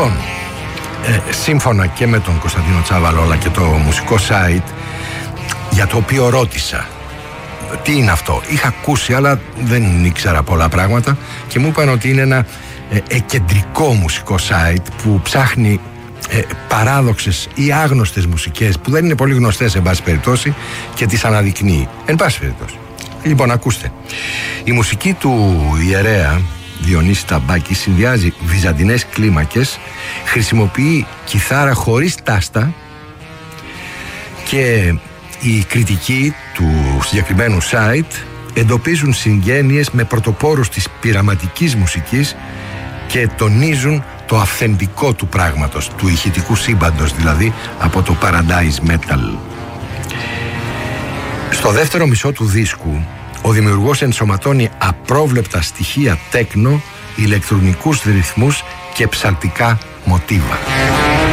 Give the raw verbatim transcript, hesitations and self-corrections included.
Λοιπόν, ε, σύμφωνα και με τον Κωνσταντίνο Τσαβαλόλα και το μουσικό site, για το οποίο ρώτησα τι είναι αυτό, είχα ακούσει αλλά δεν ήξερα πολλά πράγματα και μου είπαν ότι είναι ένα ε, ε, κεντρικό μουσικό site που ψάχνει ε, παράδοξες ή άγνωστες μουσικές που δεν είναι πολύ γνωστές εν πάση περιπτώσει και τις αναδεικνύει εν πάση περιπτώσει. Λοιπόν, ακούστε, η μουσική του ιερέα Διονύση Ταμπάκη συνδυάζει βυζαντινές κλίμακες, χρησιμοποιεί κιθάρα χωρίς τάστα και οι κριτικοί του συγκεκριμένου site εντοπίζουν συγγένειες με πρωτοπόρους της πειραματικής μουσικής και τονίζουν το αυθεντικό του πράγματος, του ηχητικού σύμπαντος δηλαδή, από το Paradise Metal. Στο δεύτερο μισό του δίσκου ο δημιουργός ενσωματώνει απρόβλεπτα στοιχεία τέκνο, ηλεκτρονικούς ρυθμούς και ψαλτικά μοτίβα.